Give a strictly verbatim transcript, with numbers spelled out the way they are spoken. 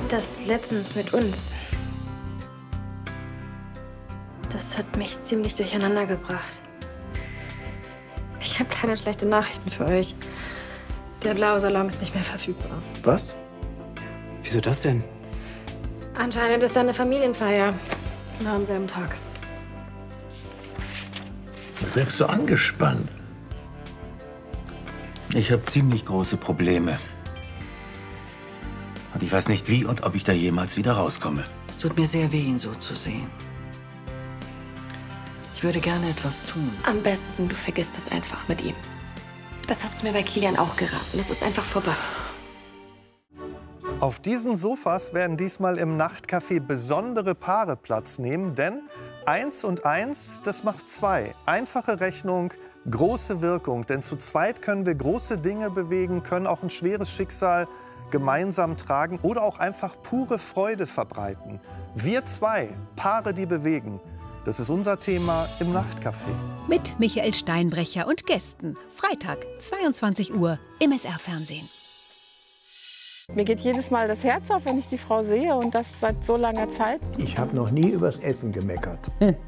Das letztens mit uns. Das hat mich ziemlich durcheinander gebracht. Ich habe kleine schlechte Nachrichten für euch. Der blaue Salon ist nicht mehr verfügbar. Was? Wieso das denn? Anscheinend ist da eine Familienfeier. Genau am selben Tag. Da wirkst du angespannt. Ich habe ziemlich große Probleme. Und ich weiß nicht, wie und ob ich da jemals wieder rauskomme. Es tut mir sehr weh, ihn so zu sehen. Ich würde gerne etwas tun. Am besten, du vergisst das einfach mit ihm. Das hast du mir bei Kilian auch geraten. Das ist einfach vorbei. Auf diesen Sofas werden diesmal im Nachtcafé besondere Paare Platz nehmen, denn eins und eins, das macht zwei. Einfache Rechnung, große Wirkung, denn zu zweit können wir große Dinge bewegen, können auch ein schweres Schicksal gemeinsam tragen oder auch einfach pure Freude verbreiten. Wir zwei, Paare, die bewegen. Das ist unser Thema im Nachtcafé. Mit Michael Steinbrecher und Gästen. Freitag, zweiundzwanzig Uhr im S R-Fernsehen. Mir geht jedes Mal das Herz auf, wenn ich die Frau sehe und das seit so langer Zeit. Ich habe noch nie übers Essen gemeckert.